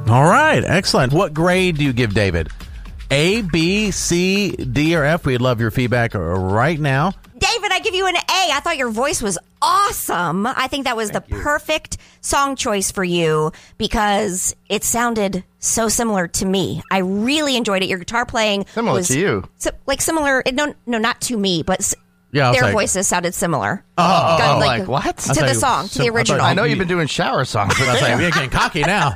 All right, excellent. What grade do you give David? A, B, C, D, or F? We'd love your feedback right now. David, I give you an A. I thought your voice was awesome. I think that was the perfect song choice for you because it sounded so similar to me. I really enjoyed it. Your guitar playing Similar was to you. Similar. No, not to me, but Yeah, their voices sounded similar. Like what? To the song, to the original. I know you've been doing shower songs, but We're getting cocky now.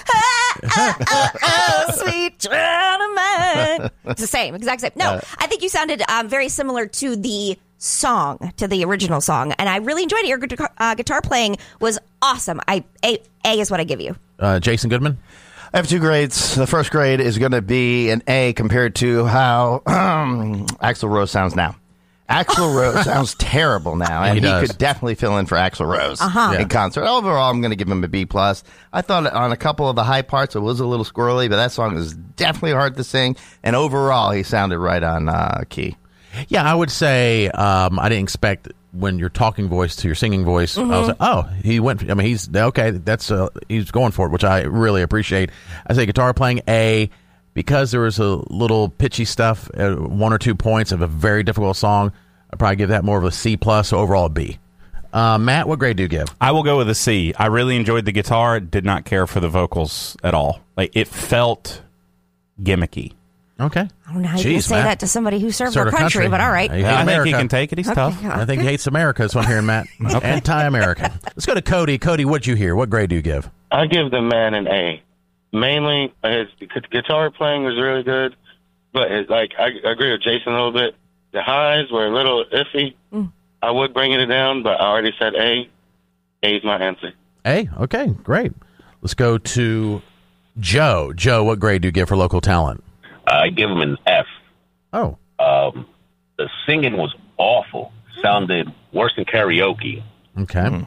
Sweet gentleman. It's the same, exact same. No, I think you sounded very similar to the song, to the original song, and I really enjoyed it. Your guitar playing was awesome. A is what I give you. Jason Goodman? I have 2 grades. The first grade is going to be an A compared to how Axl Rose sounds now. Axl Rose sounds terrible now, and he could definitely fill in for Axl Rose in concert. Overall, I'm going to give him a B+. I thought on a couple of the high parts it was a little squirrely, but that song is definitely hard to sing, and overall he sounded right on key. Yeah, I would say I didn't expect when your talking voice to your singing voice. I was like, oh, he went. I mean, he's okay. That's he's going for it, which I really appreciate. I say guitar playing A because there was a little pitchy stuff, 1 or 2 points of a very difficult song. I'd probably give that more of a C+. So overall a B. Matt, what grade do you give? I will go with a C. I really enjoyed the guitar. Did not care for the vocals at all. Like it felt gimmicky. I Okay. don't know how you can say that to somebody who served our country, but all right. I think he can take it. He's tough. I think he hates America. That's what I'm hearing, Matt. Anti-American. Let's go to Cody. Cody, what'd you hear? What grade do you give? I give the man an A. Mainly, his guitar playing was really good, but I agree with Jason a little bit. The highs were a little iffy. I would bring it down, but I already said A. A is my answer. A? Okay, great. Let's go to Joe. Joe, what grade do you give for local talent? I give him an F. Oh. The singing was awful. Sounded worse than karaoke. Okay.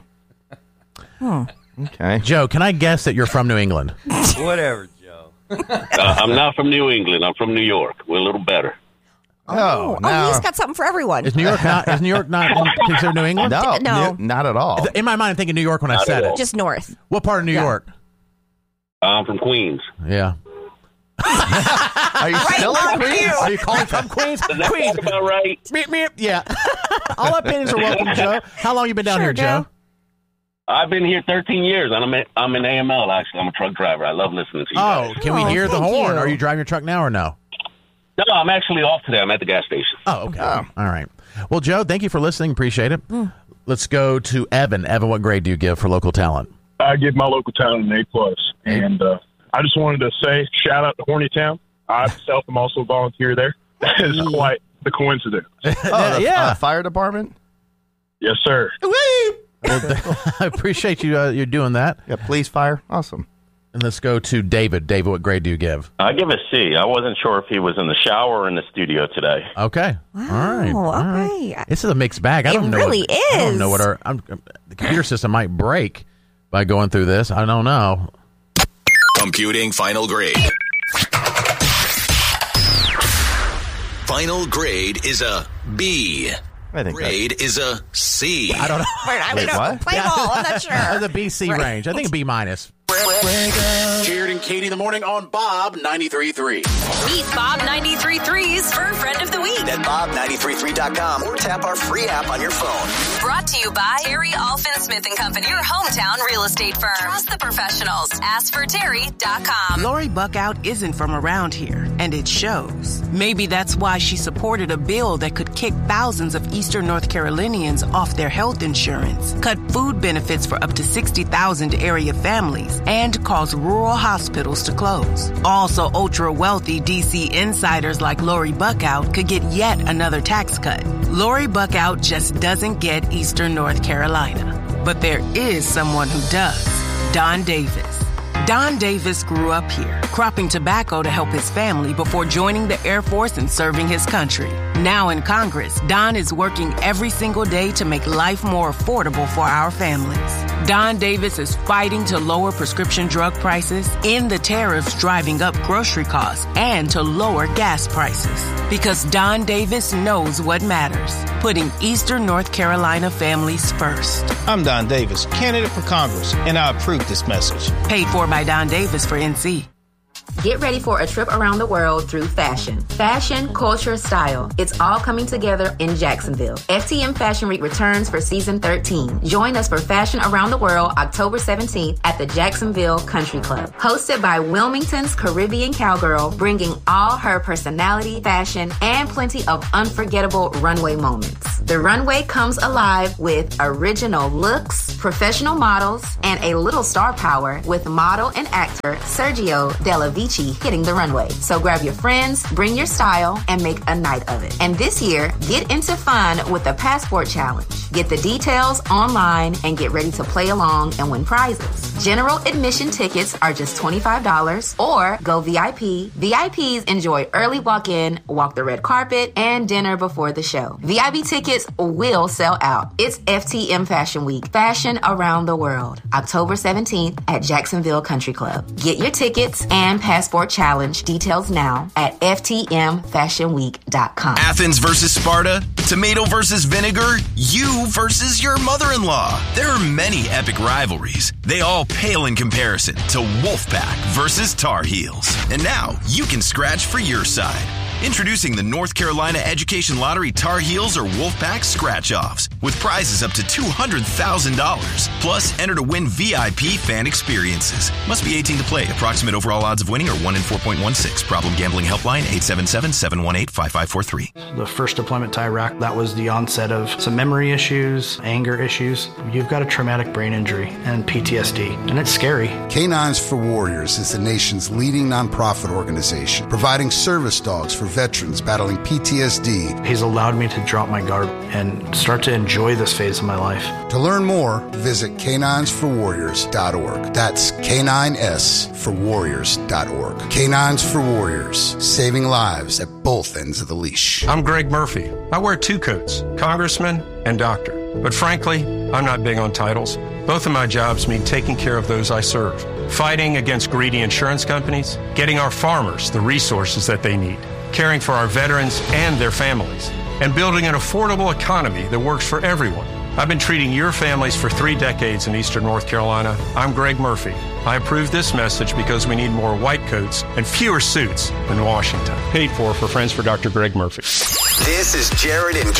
Okay. Joe, can I guess that you're from New England? Whatever, Joe. I'm not from New England. I'm from New York. We're a little better. Oh, he's got something for everyone. Is New York not considered New England? No. Not at all. In my mind, I'm thinking New York when I said it. Just north. What part of New York? I'm from Queens. Yeah. Are you still in Queens? Are you calling from Queens? Queens. About right. Yeah. All opinions are welcome, Joe. How long you been down here, Joe? I've been here 13 years. I'm in AML, actually. I'm a truck driver. I love listening to you guys. Can we hear the horn? You. Are you driving your truck now or no? No, I'm actually off today. I'm at the gas station. Oh, okay. All right. Well, Joe, thank you for listening. Appreciate it. Let's go to Evan. Evan, what grade do you give for local talent? I give my local talent an A+. And I just wanted to say, shout out to Hornytown. I myself am also a volunteer there. That is quite the coincidence. Fire department? Yes, sir. I appreciate you you're doing that. Yeah, police fire. Awesome. And let's go to David. David, what grade do you give? I give a C. I wasn't sure if he was in the shower or in the studio today. Okay. Wow. All right. This is a mixed bag. I don't know. Really is. I don't know what the computer system might break by going through this. I don't know. Computing final grade. Final grade is a B. I think grade is a C. I don't know. What? Play ball. I'm not sure. The BC range. I think a B minus. Jared and Katie in the morning on Bob 93.3. Meet Bob 93.3's Fur Friend of the Week at bob933.com or tap our free app on your phone. Brought to you by Terry Alfin Smith & Company, your hometown real estate firm. Trust the professionals. AskForTerry.com. Lori Buckout isn't from around here, and it shows. Maybe that's why she supported a bill that could kick thousands of Eastern North Carolinians off their health insurance, cut food benefits for up to 60,000 area families, and cause rural hospitals to close. Also, ultra-wealthy D.C. insiders like Lori Buckout could get yet another tax cut. Lori Buckout just doesn't get Eastern North Carolina. But there is someone who does. Don Davis. Don Davis grew up here, cropping tobacco to help his family before joining the Air Force and serving his country. Now in Congress, Don is working every single day to make life more affordable for our families. Don Davis is fighting to lower prescription drug prices, end the tariffs driving up grocery costs, and to lower gas prices. Because Don Davis knows what matters, putting Eastern North Carolina families first. I'm Don Davis, candidate for Congress, and I approve this message. Paid for by Don Davis for NC. Get ready for a trip around the world through fashion. Fashion, culture, style. It's all coming together in Jacksonville. FTM Fashion Week returns for season 13. Join us for Fashion Around the World October 17th at the Jacksonville Country Club. Hosted by Wilmington's Caribbean Cowgirl, bringing all her personality, fashion, and plenty of unforgettable runway moments. The runway comes alive with original looks, professional models, and a little star power with model and actor Sergio Della Vici hitting the runway. So grab your friends, bring your style, and make a night of it. And this year, get into fun with the Passport Challenge. Get the details online and get ready to play along and win prizes. General admission tickets are just $25 or go VIP. VIPs enjoy early walk-in, walk the red carpet, and dinner before the show. VIP tickets will sell out. It's FTM Fashion Week. Fashion around the world. October 17th at Jacksonville Country Club. Get your tickets and Passport Challenge details now at ftmfashionweek.com. Athens versus Sparta, tomato versus vinegar, you versus your mother-in-law. There are many epic rivalries. They all pale in comparison to Wolfpack versus Tar Heels. And now you can scratch for your side. Introducing the North Carolina Education Lottery Tar Heels or Wolfpack Scratch-Offs with prizes up to $200,000. Plus, enter to win VIP fan experiences. Must be 18 to play. Approximate overall odds of winning are 1 in 4.16. Problem gambling helpline 877-718-5543. The first deployment to Iraq, that was the onset of some memory issues, anger issues. You've got a traumatic brain injury and PTSD, and it's scary. Canines for Warriors is the nation's leading nonprofit organization, providing service dogs for veterans battling PTSD. He's allowed me to drop my guard and start to enjoy this phase of my life. To learn more, visit caninesforwarriors.org. That's K9S4Warriors.org. Canines for Warriors, saving lives at both ends of the leash. I'm Greg Murphy. I wear two coats, congressman and doctor. But frankly, I'm not big on titles. Both of my jobs mean taking care of those I serve, fighting against greedy insurance companies, getting our farmers the resources that they need, caring for our veterans and their families, and building an affordable economy that works for everyone. I've been treating your families for 3 decades in Eastern North Carolina. I'm Greg Murphy. I approve this message because we need more white coats and fewer suits in Washington. Paid for Friends for Dr. Greg Murphy. This is Jared and